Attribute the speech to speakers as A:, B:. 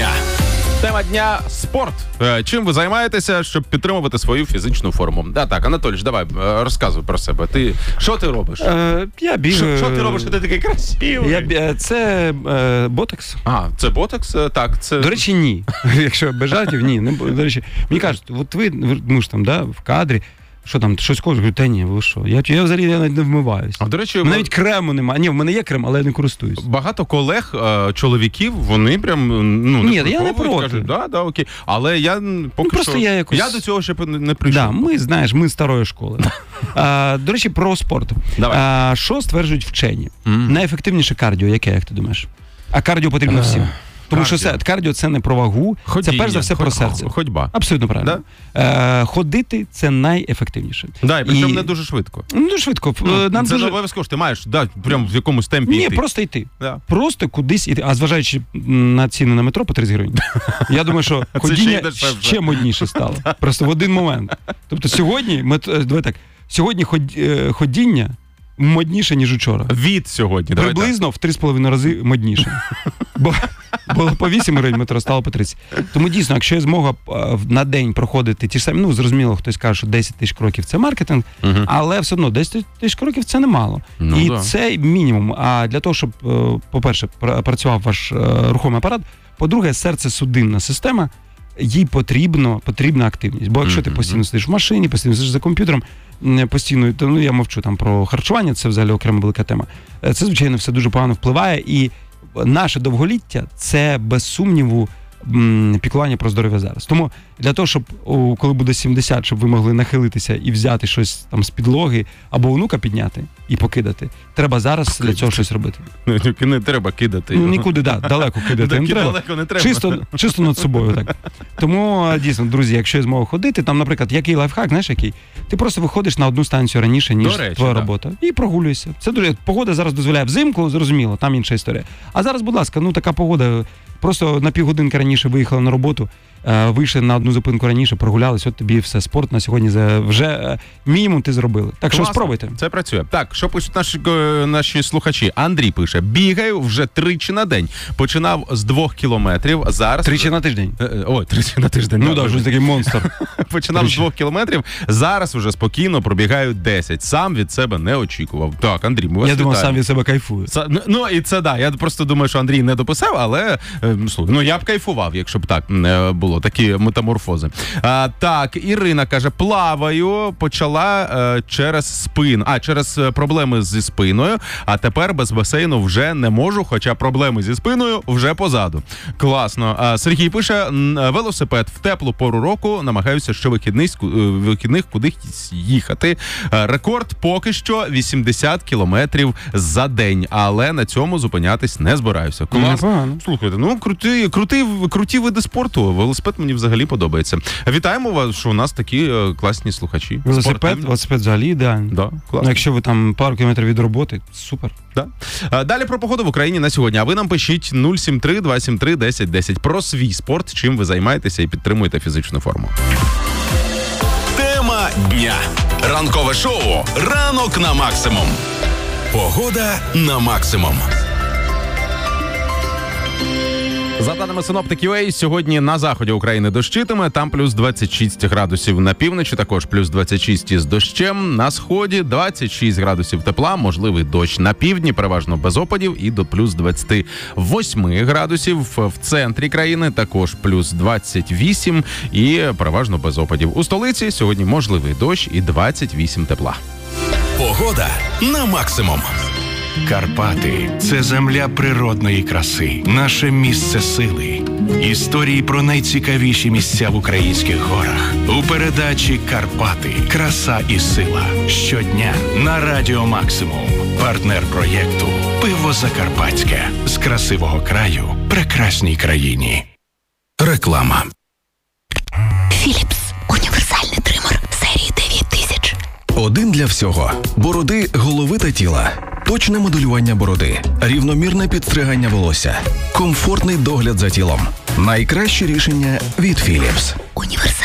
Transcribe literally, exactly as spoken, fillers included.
A: дня.
B: Тема дня – спорт. Чим ви займаєтеся, щоб підтримувати свою фізичну форму? Да, так, Анатолійович, давай, розказуй про себе. Ти, що ти робиш?
C: Е, я бігаю.
B: Що, що ти робиш, що ти такий красивий?
C: Я, це е, ботекс.
B: А, це ботекс? Так, це...
C: До речі, ні. Якщо без жартів, ні. Не, до речі, мені кажуть, от ви, ми ж там, да, в кадрі, що там, щось кажуть, говорю, та ні, ви що? Я, я взагалі навіть не вмиваюся.
B: А, до речі,
C: ми... навіть крему немає. Ні, в мене є крем, але я не користуюсь.
B: Багато колег, чоловіків, вони прям, ну,
C: ні, я не проти.
B: Кажуть, да, да, окей. Але я поки
C: ну, просто
B: що...
C: Я, якось...
B: я до цього ще не прийшов.
C: Да, ми, знаєш, ми старої школи. а, до речі, про спорт. А, що стверджують вчені? Mm. Найефективніше кардіо, яке, як ти думаєш? А кардіо потрібно uh. всім. Тому кардіо. що це, кардіо – це не про вагу,
B: Ходіння,
C: це перш за все про серце.
B: Ходьба.
C: Абсолютно правильно. Да? Е, ходити – це найефективніше.
B: Да, і причому і... не дуже швидко.
C: Не дуже швидко.
B: Ну,
C: Нам
B: це
C: дуже...
B: не обов'язково, ти маєш да, прям в якомусь темпі
C: Ні,
B: йти.
C: просто йти.
B: Да.
C: Просто кудись йти. А зважаючи на ціни на метро по тридцять гривень, я думаю, що ходіння ще, ще модніше стало. Просто в один момент. Тобто сьогодні, ми, давай так, сьогодні ходіння модніше, ніж учора.
B: Від сьогодні.
C: Приблизно в три з половиною рази модніше. Бо було по вісім гривень метро, стало по тридцять. Тому дійсно, якщо є змога на день проходити ті ж самі, ну, зрозуміло, хтось каже, що десять тисяч кроків – це маркетинг, угу. але все одно десять тисяч кроків – це немало. Ну, і да. це мінімум. А для того, щоб, по-перше, працював ваш рухомий апарат, по-друге, серце-судинна система, їй потрібно, потрібна активність. Бо якщо mm-hmm. ти постійно сидиш в машині, постійно сидиш за комп'ютером, постійно, то, ну, я мовчу там про харчування, це взагалі окрема велика тема. Це, звичайно, все дуже погано впливає, і наше довголіття – це, без сумніву, піклування про здоров'я зараз. Тому для того, щоб, коли буде сімдесят, щоб ви могли нахилитися і взяти щось там з підлоги, або онука підняти і покидати, треба зараз кидати. Для цього щось робити.
B: Не треба кидати.
C: Ну, нікуди, да, далеко кидати не треба.
B: Далеко не треба.
C: Чисто, чисто над собою, так. Тому, дійсно, друзі, якщо є змога ходити, там, наприклад, який лайфхак, знаєш, який? Ти просто виходиш на одну станцію раніше, ніж речі, твоя да. робота, і прогулюєшся. Це дуже, погода зараз дозволяє взимку, зрозуміло, там інша історія. А зараз, будь ласка, ну така погода, просто на півгодинки раніше виїхали на роботу, вийшли на одну зупинку раніше, прогулялись, от тобі все, спорт на сьогодні вже мінімум ти зробили. Так Класно. Що спробуйте.
B: Це працює. Так, що пишуть наші, наші слухачі? Андрій пише, бігаю вже тричі на день. Починав з двох кілометрів, зараз...
C: Тричі на тиждень?
B: Ой, тричі на тиждень.
C: Ну так, вже такий монстр.
B: Починав тричі. з двох кілометрів, зараз вже спокійно пробігаю десять. Сам від себе не очікував. Так, Андрій, ми вас
C: Я
B: вітаємо.
C: думав, сам від себе кайфую.
B: Са... Ну, і це да, я просто думаю, що Андрій не дописав, але, слухай, ну я б кайфував, якщо б так було, такі метаморфози. А, так, Ірина каже, плаваю, почала е, через спину, а, через проблеми зі спиною, а тепер без басейну вже не можу, хоча проблеми зі спиною вже позаду. Класно. А, Сергій пише, велосипед в теплу пору року, намагаюся щовихідних вихідних кудись їхати. А, рекорд поки що вісімдесят кілометрів за день, але на цьому зупинятись не збираюся. Класно. Слухайте, ну, круті, круті, круті види спорту. Велосипед мені взагалі подобається. Вітаємо вас, що у нас такі е, класні слухачі.
C: Велосипед, велосипед взагалі ідеально.
B: Да,
C: ну, якщо ви там пару кілометрів від роботи, супер.
B: Да. А, далі про погоду в Україні на сьогодні. А ви нам пишіть нуль сім три два сім три десять десять про свій спорт, чим ви займаєтеся і підтримуєте фізичну форму.
A: Тема дня. Ранкове шоу «Ранок на максимум». Погода на максимум.
B: За даними синоптиків ю ей, сьогодні на заході України дощитиме, там плюс двадцять шість градусів на півночі, також плюс двадцять шість із дощем, на сході двадцять шість градусів тепла, можливий дощ на півдні, переважно без опадів, і до плюс двадцять вісім градусів. В центрі країни також плюс двадцять вісім і переважно без опадів. У столиці сьогодні можливий дощ і двадцять вісім тепла.
A: Погода на максимум.
D: Карпати – це земля природної краси, наше місце сили. Історії про найцікавіші місця в українських горах. У передачі «Карпати. Краса і сила». Щодня на Радіо Максимум. Партнер проєкту «Пиво Закарпатське». З красивого краю прекрасній країні. Реклама.
E: Філіпс. Універсальний тример серії дев'ять тисяч.
F: Один для всього. Бороди, голови та тіла. Точне моделювання бороди, рівномірне підстригання волосся, комфортний догляд за тілом. Найкраще рішення від Philips.
E: Універсальний